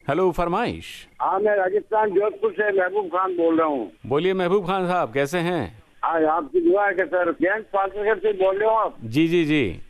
Hello, फरमाइश। हाँ, मैं राजस्थान जोधपुर से महबूब खान बोल रहा हूँ। बोलिए महबूब खान साहब, कैसे हैं? आज आपकी दुआ है कि सर, गेंद पार्टनर से बोल रहे हो आप? जी जी जी।